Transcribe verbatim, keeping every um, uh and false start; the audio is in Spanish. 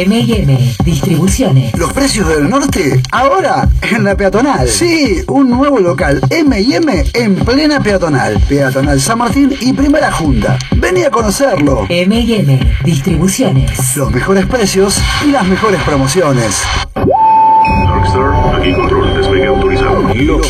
eme y eme Distribuciones. ¿Los precios del norte? Ahora en la peatonal. Sí, un nuevo local eme y eme en plena peatonal. Peatonal San Martín y Primera Junta. Vení a conocerlo. eme y eme Distribuciones. Los mejores precios y las mejores promociones. Darkstar, aquí control, despegue autorizado. Los